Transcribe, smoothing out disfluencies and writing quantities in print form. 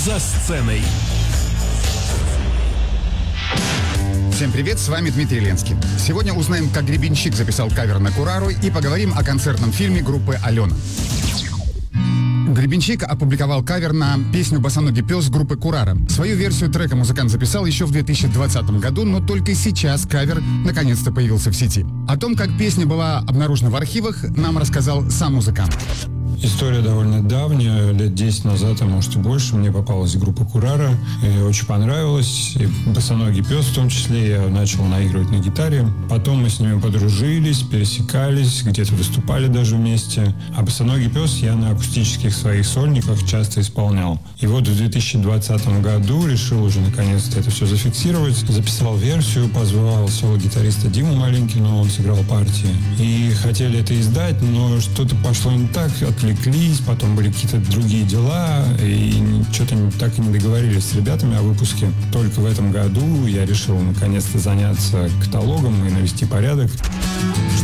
за сценой. Всем привет, с вами Дмитрий Ленский. Сегодня узнаем, как Гребенщик записал кавер на Курару, и поговорим о концертном фильме группы «Алена». Гребенщик опубликовал кавер на песню «Босоногий пес» группы «Курара». Свою версию трека музыкант записал еще в 2020 году, но только сейчас кавер наконец-то появился в сети. О том, как песня была обнаружена в архивах, нам рассказал сам музыкант. История довольно давняя, лет 10 назад, а может и больше, мне попалась группа «Курара», и очень понравилась, и «Босоногий пес» в том числе, я начал наигрывать на гитаре. Потом мы с ними подружились, пересекались, где-то выступали даже вместе. А «Босоногий пес» я на акустических своих сольниках часто исполнял. И вот в 2020 году решил уже наконец-то это все зафиксировать. Записал версию, позвал соло-гитариста Диму Малинкина, он сыграл партии. И хотели это издать, но что-то пошло не так, отвлеклись, потом были какие-то другие дела, и что-то так и не договорились с ребятами о выпуске. Только в этом году я решил наконец-то заняться каталогом и навести порядок.